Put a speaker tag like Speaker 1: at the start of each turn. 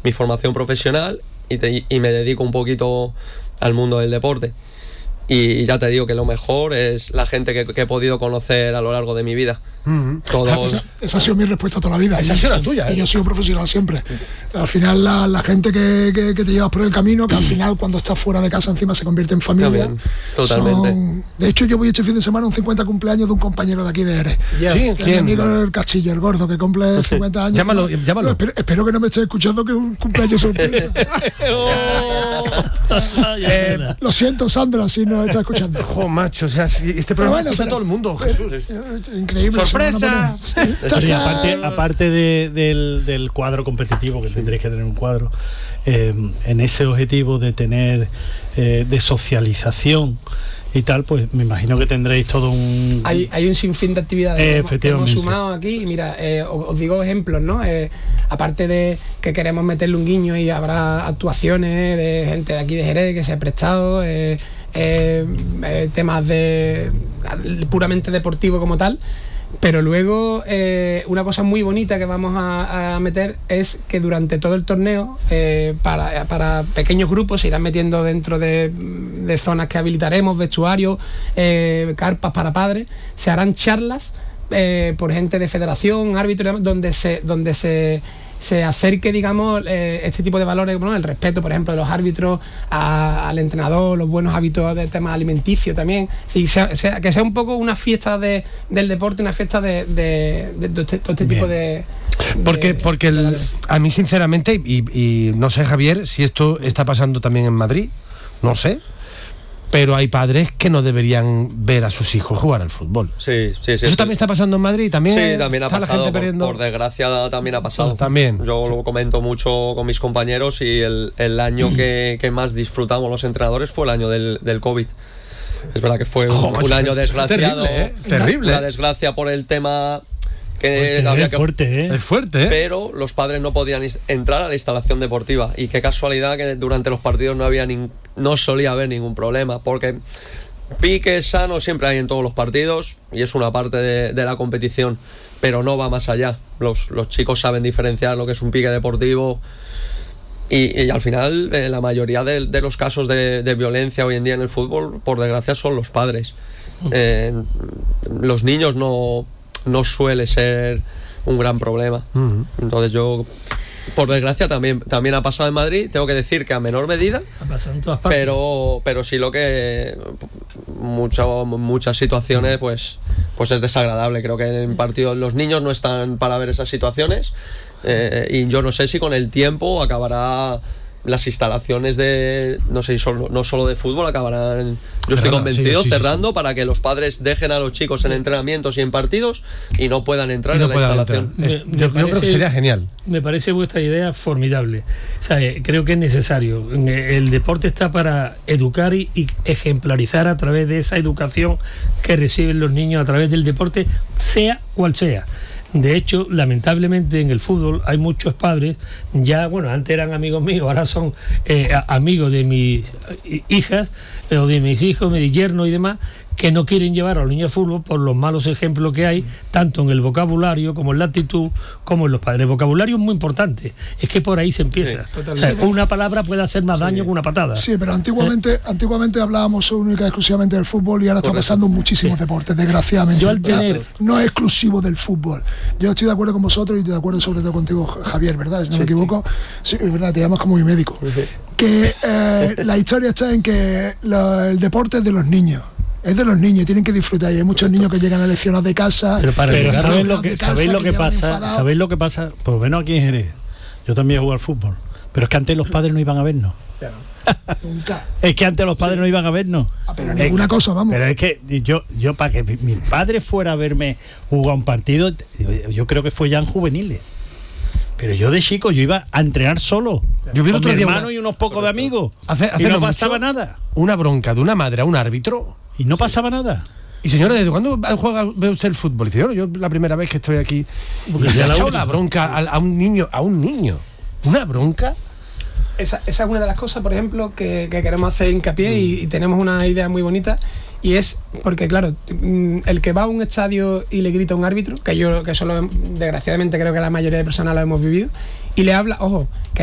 Speaker 1: mi formación profesional y me dedico un poquito al mundo del deporte. Y ya te digo que lo mejor es la gente que he podido conocer a lo largo de mi vida.
Speaker 2: Esa ha sido mi respuesta toda la vida.
Speaker 3: Esa ha sido la tuya, ¿eh?
Speaker 2: Y yo he sido profesional siempre. Al final la gente que te llevas por el camino, que al final cuando estás fuera de casa encima se convierte en familia.
Speaker 1: Totalmente.
Speaker 2: De hecho, yo voy este fin de semana a un 50 cumpleaños de un compañero de aquí de Jerez.
Speaker 3: Sí,
Speaker 2: Mi amigo el Castillo, el gordo, que cumple 50 años.
Speaker 3: Llámalo.
Speaker 2: No, espero que no me esté escuchando, que es un cumpleaños sorpresa. Lo siento, Sandra, si no está escuchando.
Speaker 3: ¡Jo, macho! O sea, este programa escucha todo el mundo, Jesús.
Speaker 2: Increíble.
Speaker 3: ¡Sorpresa!
Speaker 4: Aparte del cuadro competitivo, que tendréis que tener un cuadro, en ese objetivo de tener de socialización y tal, pues me imagino que tendréis todo un...
Speaker 5: Hay un sinfín de actividades que hemos sumado aquí. Y mira, os digo ejemplos, ¿no? Aparte de que queremos meterle un guiño y habrá actuaciones de gente de aquí de Jerez que se ha prestado, temas de puramente deportivo como tal. Pero luego una cosa muy bonita que vamos a meter es que durante todo el torneo, para pequeños grupos, se irán metiendo dentro de zonas que habilitaremos, vestuarios, carpas para padres, se harán charlas por gente de federación, árbitros, donde se acerque, digamos, este tipo de valores, bueno, el respeto, por ejemplo, de los árbitros al entrenador, los buenos hábitos del tema alimenticio también, que sea un poco una fiesta del deporte, una fiesta de todo este tipo de...
Speaker 3: Porque a mí, sinceramente, y no sé, Javier, si esto está pasando también en Madrid, no sé, pero hay padres que no deberían ver a sus hijos jugar al fútbol.
Speaker 1: Sí.
Speaker 3: ¿Eso también está pasando en Madrid? ¿También
Speaker 1: sí, también ha pasado,
Speaker 3: la gente perdiendo?
Speaker 1: Por desgracia también ha pasado.
Speaker 3: También.
Speaker 1: Yo lo comento mucho con mis compañeros y el año que más disfrutamos los entrenadores fue el año del COVID. Es verdad que fue un año desgraciado.
Speaker 3: Terrible.
Speaker 1: Una desgracia por el tema...
Speaker 4: Es
Speaker 3: fuerte,
Speaker 1: pero los padres no podían entrar a la instalación deportiva y qué casualidad que durante los partidos no solía haber ningún problema, porque piques sanos siempre hay en todos los partidos y es una parte de la competición, pero no va más allá. Los chicos saben diferenciar lo que es un pique deportivo y al final la mayoría de los casos de violencia hoy en día en el fútbol, por desgracia, son los padres. Los niños no suele ser un gran problema. Entonces yo, por desgracia, también ha pasado en Madrid. Tengo que decir que a menor medida,
Speaker 5: ha pasado en todas partes.
Speaker 1: pero sí lo que muchas situaciones pues es desagradable. Creo que en partidos los niños no están para ver esas situaciones, y yo no sé si con el tiempo acabará las instalaciones no solo de fútbol acabarán, yo estoy convencido, cerrando para que los padres dejen a los chicos en entrenamientos y en partidos y no puedan entrar en la instalación.
Speaker 3: Yo creo que sería genial.
Speaker 6: Me parece vuestra idea formidable. O sea, creo que es necesario. El deporte está para educar y ejemplarizar a través de esa educación que reciben los niños a través del deporte, sea cual sea. De hecho, lamentablemente en el fútbol hay muchos padres, ya, bueno, antes eran amigos míos, ahora son amigos de mis hijas o de mis hijos, de mi yerno y demás, que no quieren llevar a los niños al fútbol por los malos ejemplos que hay, tanto en el vocabulario como en la actitud, como en los padres. El vocabulario es muy importante, es que por ahí se empieza. Sí, o sea, una palabra puede hacer más daño que una patada.
Speaker 2: Sí, pero antiguamente hablábamos única y exclusivamente del fútbol y ahora está pasando en muchísimos deportes, desgraciadamente.
Speaker 6: Yo al tener...
Speaker 2: No es exclusivo del fútbol. Yo estoy de acuerdo con vosotros y estoy de acuerdo sobre todo contigo, Javier, ¿verdad? Si no me equivoco. Sí, es verdad, te llamas como mi médico. Que la historia está en que el deporte es de los niños. Es de los niños, tienen que disfrutar. Y hay muchos niños que llegan a lesionados de casa.
Speaker 4: Pero ¿sabéis lo que pasa? ¿Sabéis lo que pasa? Por lo menos aquí en Jerez. Yo también he jugado al fútbol. Pero es que antes los padres no iban a vernos.
Speaker 2: Nunca.
Speaker 4: Es que antes los padres no iban a vernos.
Speaker 2: Pero ninguna cosa, vamos.
Speaker 4: Pero es que yo para que mi padre fuera a verme jugar un partido, yo creo que fue ya en juveniles. Pero yo de chico, yo iba a entrenar solo.
Speaker 3: Yo vi
Speaker 4: con
Speaker 3: otro
Speaker 4: mi
Speaker 3: día
Speaker 4: hermano y unos pocos de amigos. Y no pasaba nada.
Speaker 3: Una bronca de una madre a un árbitro.
Speaker 4: Y no pasaba nada.
Speaker 3: Y señora, ¿desde cuándo ve usted el fútbol? Dice, yo la primera vez que estoy aquí. Porque se ha echado la bronca a un niño. ¿Una bronca?
Speaker 5: Esa es una de las cosas, por ejemplo, que queremos hacer hincapié y tenemos una idea muy bonita. Y es porque, claro, el que va a un estadio y le grita a un árbitro, que eso desgraciadamente creo que la mayoría de personas lo hemos vivido, y le habla, ojo, que